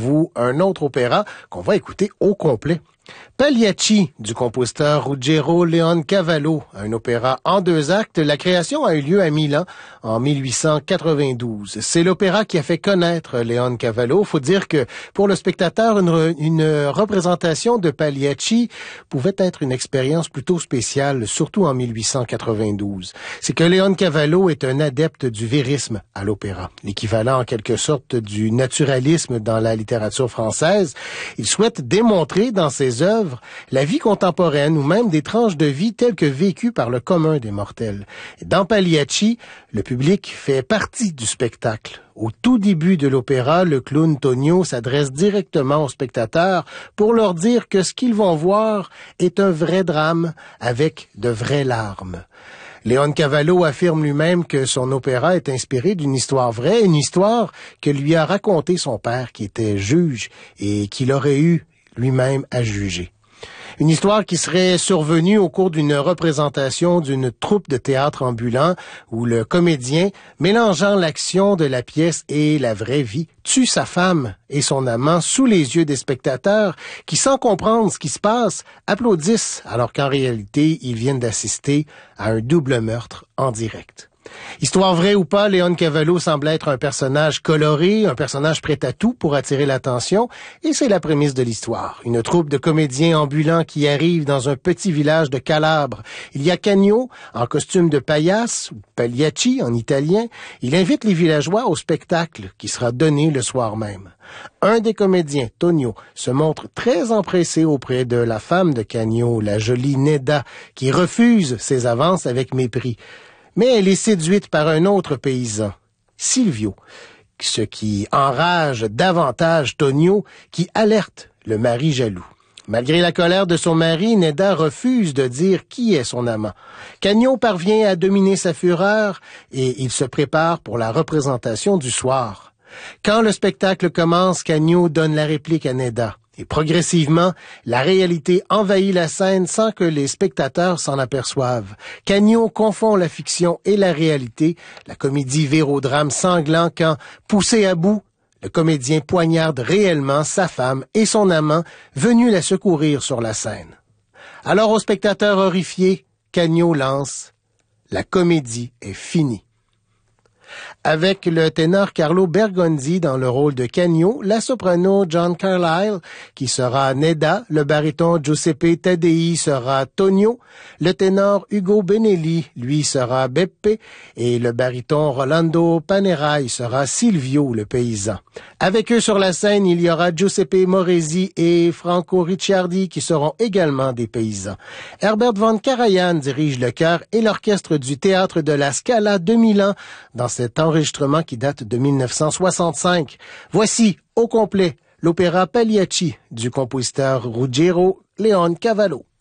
vous un autre opéra qu'on va écouter au complet. Pagliacci, du compositeur Ruggero Leoncavallo, un opéra en 2 actes. La création a eu lieu à Milan en 1892. C'est l'opéra qui a fait connaître Leoncavallo. Faut dire que pour le spectateur, une représentation de Pagliacci pouvait être une expérience plutôt spéciale, surtout en 1892. C'est que Leoncavallo est un adepte du vérisme à l'opéra, l'équivalent en quelque sorte du naturalisme dans la littérature française. Il souhaite démontrer dans ses œuvres la vie contemporaine ou même des tranches de vie telles que vécues par le commun des mortels. Dans Pagliacci, le public fait partie du spectacle. Au tout début de l'opéra, le clown Tonio s'adresse directement aux spectateurs pour leur dire que ce qu'ils vont voir est un vrai drame avec de vraies larmes. Leoncavallo affirme lui-même que son opéra est inspiré d'une histoire vraie, une histoire que lui a racontée son père qui était juge et qu'il aurait eu lui-même à juger. Une histoire qui serait survenue au cours d'une représentation d'une troupe de théâtre ambulant où le comédien, mélangeant l'action de la pièce et la vraie vie, tue sa femme et son amant sous les yeux des spectateurs qui, sans comprendre ce qui se passe, applaudissent alors qu'en réalité, ils viennent d'assister à un double meurtre en direct. Histoire vraie ou pas, Leoncavallo semble être un personnage coloré, un personnage prêt à tout pour attirer l'attention, et c'est la prémisse de l'histoire. Une troupe de comédiens ambulants qui arrive dans un petit village de Calabre. Il y a Cagno, en costume de paillasse, ou Pagliacci en italien. Il invite les villageois au spectacle qui sera donné le soir même. Un des comédiens, Tonio, se montre très empressé auprès de la femme de Cagno, la jolie Nedda, qui refuse ses avances avec mépris. Mais elle est séduite par un autre paysan, Silvio, ce qui enrage davantage Tonio, qui alerte le mari jaloux. Malgré la colère de son mari, Nedda refuse de dire qui est son amant. Cagno parvient à dominer sa fureur et il se prépare pour la représentation du soir. Quand le spectacle commence, Cagno donne la réplique à Nedda. Et progressivement, la réalité envahit la scène sans que les spectateurs s'en aperçoivent. Cagno confond la fiction et la réalité. La comédie vire au drame sanglant quand, poussé à bout, le comédien poignarde réellement sa femme et son amant venus la secourir sur la scène. Alors aux spectateurs horrifiés, Cagno lance « La comédie est finie ». Avec le ténor Carlo Bergonzi dans le rôle de Cagno, la soprano John Carlyle, qui sera Nedda, le baryton Giuseppe Taddei sera Tonio, le ténor Ugo Benelli, lui, sera Beppe, et le baryton Rolando Panerai sera Silvio, le paysan. Avec eux sur la scène, il y aura Giuseppe Moresi et Franco Ricciardi, qui seront également des paysans. Herbert von Karajan dirige le chœur et l'orchestre du Théâtre de la Scala de Milan dans cet enregistrement qui date de 1965. Voici, au complet, l'opéra Pagliacci du compositeur Ruggero Leoncavallo.